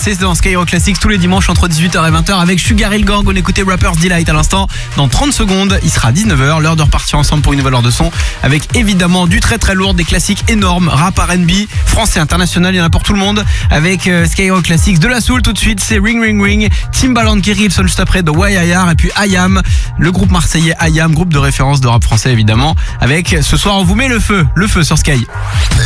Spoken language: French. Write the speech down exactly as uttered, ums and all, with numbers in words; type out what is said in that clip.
c'est dans Skyrock Classics tous les dimanches entre dix-huit heures et vingt heures avec Sugar Hill Gang. On écoutait Rapper's Delight à l'instant. Dans trente secondes, il sera dix-neuf heures, l'heure de repartir ensemble pour une nouvelle heure de son avec évidemment du très très lourd, des classiques énormes, rap, R and B, français, international, il y en a pour tout le monde avec euh, Skyrock Classics. De la soul tout de suite, c'est Ring Ring Ring, Timbaland qui arrive juste après de Why I Are et puis I Am, le groupe marseillais I Am, groupe de référence de rap français évidemment, avec ce soir on vous met le feu, le feu sur Sky.